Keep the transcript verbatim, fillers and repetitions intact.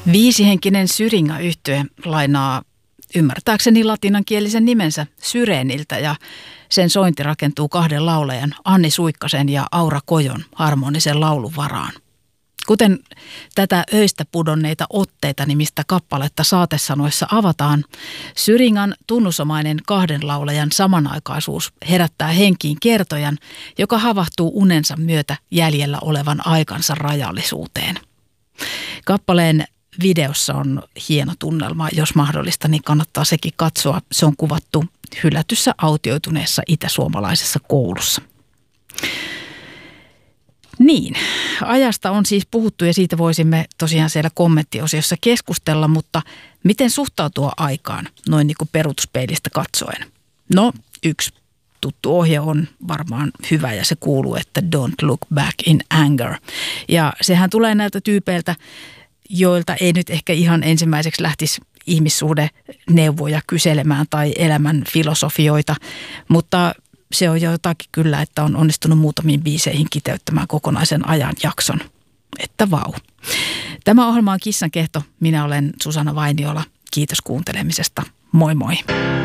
Viisihenkinen Syringa-yhtye lainaa ymmärtääkseni latinankielisen nimensä Syreniltä ja sen sointi rakentuu kahden laulajan Anni Suikkasen ja Aura Kojon harmonisen laulun varaan. Kuten tätä öistä pudonneita otteita nimistä kappaletta saatesanoissa avataan, Syringan tunnusomainen kahden laulajan samanaikaisuus herättää henkiin kertojan, joka havahtuu unensa myötä jäljellä olevan aikansa rajallisuuteen. Kappaleen videossa on hieno tunnelma, jos mahdollista, niin kannattaa sekin katsoa. Se on kuvattu hylätyssä autioituneessa itäsuomalaisessa koulussa. Niin, ajasta on siis puhuttu ja siitä voisimme tosiaan siellä kommenttiosiossa keskustella, mutta miten suhtautua aikaan noin niin kuin peruutuspeilistä katsoen? No, yksi tuttu ohje on varmaan hyvä ja se kuuluu, että don't look back in anger. Ja sehän tulee näiltä tyypeiltä, joilta ei nyt ehkä ihan ensimmäiseksi lähtisi ihmissuhdeneuvoja kyselemään tai elämän filosofioita, mutta se on jo jotakin kyllä, että on onnistunut muutamiin biiseihin kiteyttämään kokonaisen ajanjakson. Että vau. Tämä ohjelma on Kissan kehto. Minä olen Susanna Vainiola. Kiitos kuuntelemisesta. Moi moi.